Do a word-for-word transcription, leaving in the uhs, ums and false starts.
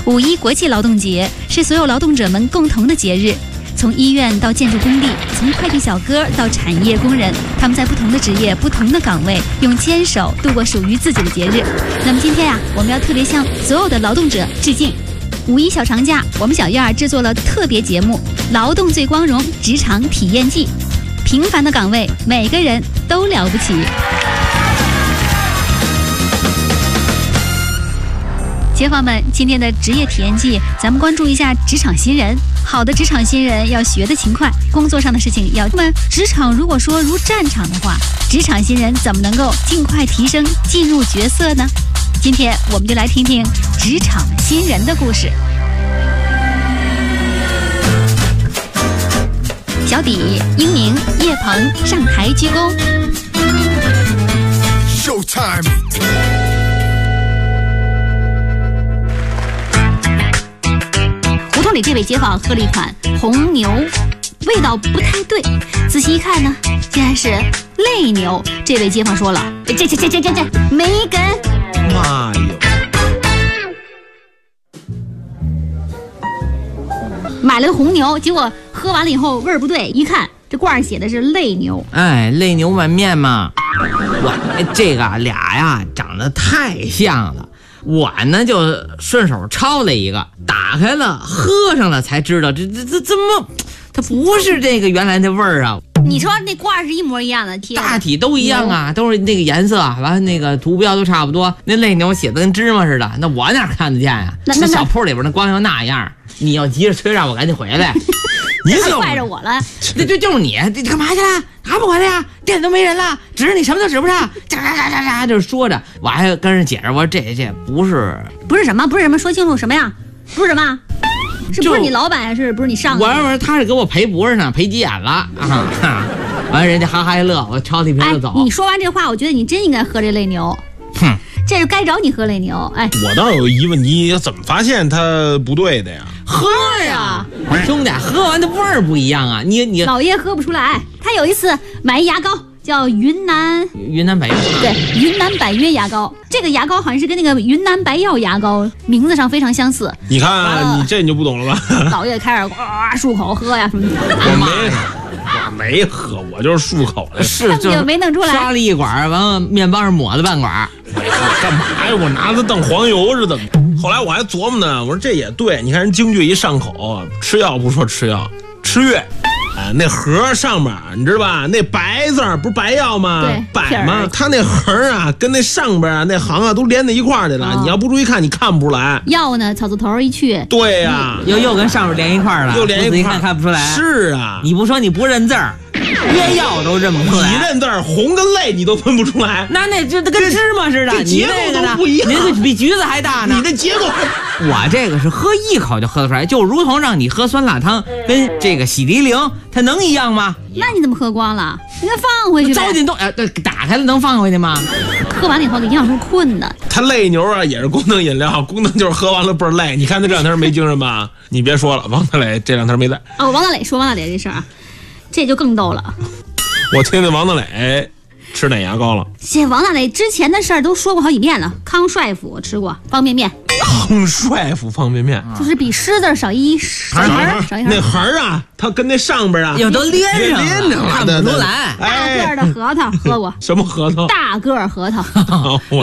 五一国际劳动节是所有劳动者们共同的节日。从医院到建筑工地，从快递小哥到产业工人，他们在不同的职业、不同的岗位，用坚守度过属于自己的节日。那么今天呀、啊，我们要特别向所有的劳动者致敬。五一小长假，我们小燕儿制作了特别节目《劳动最光荣职场体验记》。平凡的岗位，每个人都了不起。街坊们，今天的职业体验记，咱们关注一下职场新人。好的职场新人要学得勤快，工作上的事情要。那么，职场如果说如战场的话，职场新人怎么能够尽快提升、进入角色呢？今天我们就来听听职场新人的故事。小底、英明、叶鹏上台鞠躬。 Showtime。 胡同里这位街坊喝了一款红牛，味道不太对，仔细一看呢，竟然是泪牛。这位街坊说了：“这这这这这这没梗。” 妈哟！ 买了个红牛，结果喝完了以后味儿不对，一看这罐儿写的是泪牛。 哎，泪牛满面嘛。我这个俩呀长得太像了。我呢就顺手抄了一个，打开了喝上了才知道这这这怎么它不是这个原来的味儿啊。 你说那罐是一模一样的，贴大体都一样啊，都是那个颜色啊，完了那个图标都差不多。那泪牛写的跟芝麻似的，那我哪看得见呀、啊？那那小铺里边那光要那样，你要急着催让我赶紧回来， 你就怪着我了。 这就就是你，这干嘛去了？还不回来呀？店都没人了，指你什么都指不上，喳喳喳喳喳就是说着，我还跟人解释，我说这这不是不是什么不是什么，说清楚什么呀？不是什么？是不是你老板还是不是你上司？ 我我他是给我赔脖子上赔急眼了啊！完了人家哈哈一乐，我抄了一瓶就走、 哎。你说完这话，我觉得你真应该喝这泪牛。 哼， 这是该找你喝泪牛。哎， 我倒有疑问，你怎么发现它不对的呀？ 喝呀，兄弟，喝完的味儿不一样啊！你你老爷喝不出来。他有一次买一牙膏。叫云南云南百药， 对，云南百约牙膏，这个牙膏好像是跟那个云南白药牙膏名字上非常相似。 你看、啊，你这你就不懂了吧？ 老爷开始哇漱口喝呀什么的。 我没，我没喝，我就是漱口的。 是，就没弄出来。 刷了一管，完了面包上抹了半管。 干嘛呀？我拿它当黄油是怎么？后来我还琢磨呢，我说这也对，你看人京剧一上口，吃药不说吃药，吃月。哎，那盒上面你知道吧？那白字不是白药吗？ 对， 白吗？它那盒啊，跟那上边啊那行啊都连在一块儿去了、哦。你要不注意看，你看不出来。 药呢，草字头一去。 对呀、啊， 又又跟上面连一块儿了， 又连一块儿， 看看不出来。 是啊， 你不说你不认字儿，连药都认不出来。 你认字儿，红跟泪你都分不出来。 那那就跟芝麻似的， 这结构都不一样。 你这比橘子还大呢。 你的结构， 我这个是喝一口就喝得出来，就如同让你喝酸辣汤跟这个洗涤灵，它能一样吗？ 那你怎么喝光了？应该放回去呗。 糟践冻，呃，打开了能放回去吗？ 喝完了以后，营养素困的。 它泪牛啊，也是功能饮料，功能就是喝完了倍儿累。你看他这两天没精神吧？你别说了，王大磊这两天没在。 哦，王大磊说王大磊这事儿，这就更逗了。 我听听王大磊吃哪牙膏了？ 这王大磊之前的事儿都说过好几遍了。康帅府吃过方便面。 康帅府方便面就是比狮字少一少一横，少一横。 那横啊，它跟那上边啊， 有都连上连着看不出来。 大个儿的核桃喝过？ 什么核桃？ 大个儿核桃。